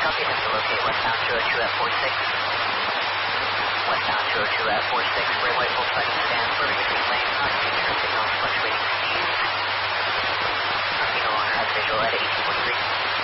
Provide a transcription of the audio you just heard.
copy. Have to locate westbound 202 at 46. Westbound 202 at 46. Gray white Volkswagen sedan, swerving between lanes, not using turn signals, fluctuating speeds. Copy, no longer has visual at 18.